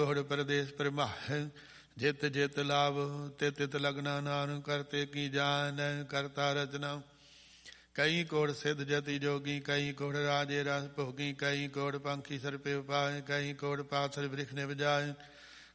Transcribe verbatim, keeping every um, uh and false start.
ਕੋੜ ਪ੍ਰਦੇਸ ਪਰਮਾਹ ਜਿਤ ਜਿਤ ਲਾਭ ਤਿਤ ਤਿਤ ਲਗਨਾ ਨਾਨਕ ਕਰਤੇ ਕੀ ਜਾਨ ਕਰਤਾ ਰਚਨਾ। ਕਈ ਕੋੜ ਸਿੱਧ ਜਤੀ ਜੋਗੀ ਕਈ ਕੋੜ ਰਾਜੇ ਰਸ ਭੋਗੀ ਕਈ ਕੋੜ ਪੰਖੀ ਸਰਪੇ ਉਪਾਏ ਕਈ ਕੋੜ ਪਾਥਰ ਬ੍ਰਿਖ ਨੇ ਵਜਾਏ